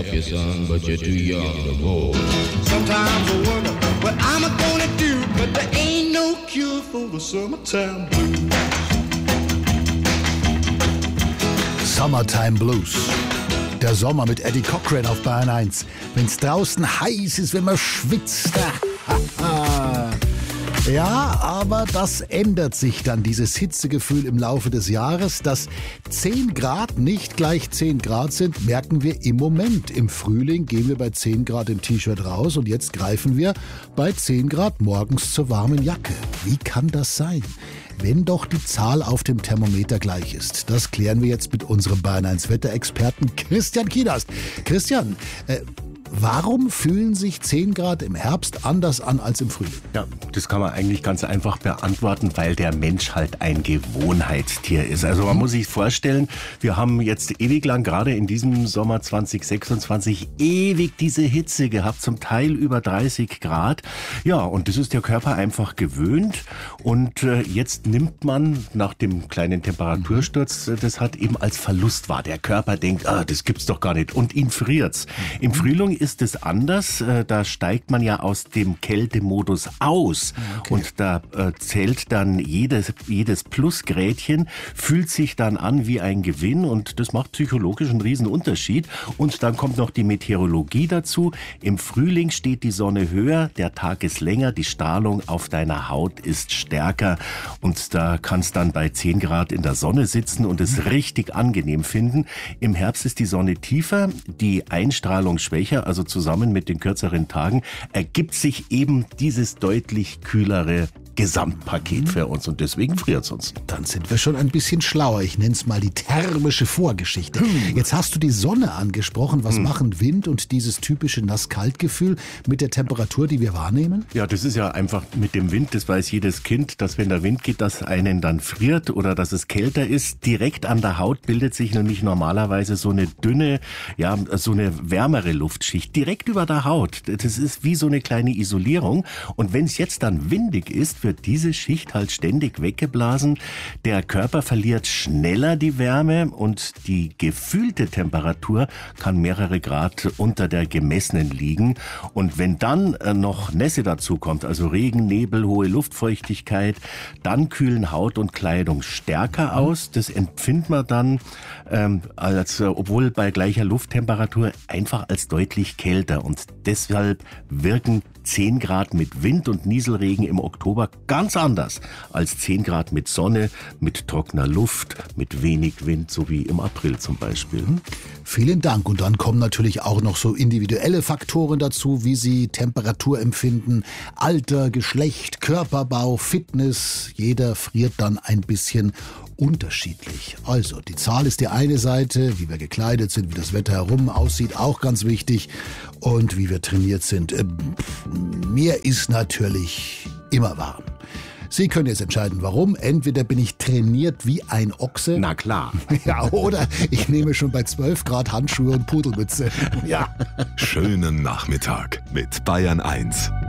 help you, son, but you're too young to go. Sometimes I wonder what I'm gonna do, but there ain't no cure for the summertime blues. Summertime Blues. Der Sommer mit Eddie Cochran auf Bayern 1. Wenn's draußen heiß ist, wenn man schwitzt. Ja, aber das ändert sich dann, dieses Hitzegefühl im Laufe des Jahres. Dass 10 Grad nicht gleich 10 Grad sind, merken wir im Moment. Im Frühling gehen wir bei 10 Grad im T-Shirt raus und jetzt greifen wir bei 10 Grad morgens zur warmen Jacke. Wie kann das sein? Wenn doch die Zahl auf dem Thermometer gleich ist. Das klären wir jetzt mit unserem Bayern 1 Wetterexperten Christian Kienast. Christian, warum fühlen sich 10 Grad im Herbst anders an als im Frühling? Ja, das kann man eigentlich ganz einfach beantworten, weil der Mensch halt ein Gewohnheitstier ist. Also man muss sich vorstellen, wir haben jetzt ewig lang, gerade in diesem Sommer 2026, ewig diese Hitze gehabt, zum Teil über 30 Grad. Ja, und das ist der Körper einfach gewöhnt. Und jetzt nimmt man nach dem kleinen Temperatursturz, das hat eben als Verlust wahr. Der Körper denkt, das gibt's doch gar nicht. Und ihn friert's. Im Frühling ist es anders. Da steigt man ja aus dem Kältemodus aus. Okay. Und da zählt dann jedes Plusgrädchen, fühlt sich dann an wie ein Gewinn und das macht psychologisch einen riesen Unterschied. Und dann kommt noch die Meteorologie dazu. Im Frühling steht die Sonne höher, der Tag ist länger, die Strahlung auf deiner Haut ist stärker und da kannst dann bei 10 Grad in der Sonne sitzen und es richtig angenehm finden. Im Herbst ist die Sonne tiefer, die Einstrahlung schwächer, also zusammen mit den kürzeren Tagen ergibt sich eben dieses deutlich kühlere Gesamtpaket für uns und deswegen friert es uns. Dann sind wir schon ein bisschen schlauer. Ich nenne es mal die thermische Vorgeschichte. Jetzt hast du die Sonne angesprochen. Was machen Wind und dieses typische Nass-Kalt-Gefühl mit der Temperatur, die wir wahrnehmen? Ja, das ist ja einfach mit dem Wind, das weiß jedes Kind, dass wenn der Wind geht, dass einen dann friert oder dass es kälter ist. Direkt an der Haut bildet sich nämlich normalerweise so eine dünne, ja, so eine wärmere Luftschicht direkt über der Haut. Das ist wie so eine kleine Isolierung und wenn es jetzt dann windig ist, wird diese Schicht halt ständig weggeblasen. Der Körper verliert schneller die Wärme und die gefühlte Temperatur kann mehrere Grad unter der gemessenen liegen. Und wenn dann noch Nässe dazu kommt, also Regen, Nebel, hohe Luftfeuchtigkeit, dann kühlen Haut und Kleidung stärker aus. Das empfindet man dann, obwohl bei gleicher Lufttemperatur, einfach als deutlich kälter. Und deshalb wirken 10 Grad mit Wind und Nieselregen im Oktober ganz anders als 10 Grad mit Sonne, mit trockener Luft, mit wenig Wind, so wie im April zum Beispiel. Vielen Dank. Und dann kommen natürlich auch noch so individuelle Faktoren dazu, wie Sie Temperatur empfinden, Alter, Geschlecht, Körperbau, Fitness. Jeder friert dann ein bisschen unterschiedlich. Also, die Zahl ist die eine Seite, wie wir gekleidet sind, wie das Wetter herum aussieht, auch ganz wichtig. Und wie wir trainiert sind. Mir ist natürlich immer warm. Sie können jetzt entscheiden, warum. Entweder bin ich trainiert wie ein Ochse. Na klar. Ja, oder ich nehme schon bei 12 Grad Handschuhe und Pudelmütze. Ja. Schönen Nachmittag mit Bayern 1.